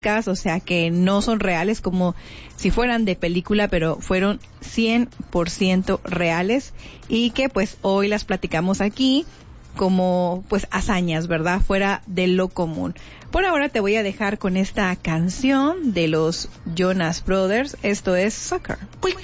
o sea que no son reales como si fueran de película, pero fueron 100% reales y que pues hoy las platicamos aquí como pues hazañas, ¿verdad? Fuera de lo común. Por ahora te voy a dejar con esta canción de los Jonas Brothers. Esto es Sucker.